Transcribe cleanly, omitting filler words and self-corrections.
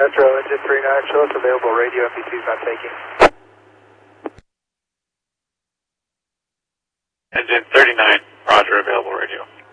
Metro, engine 39, show us available radio, MD2 is not taking. Engine 39, roger, available radio.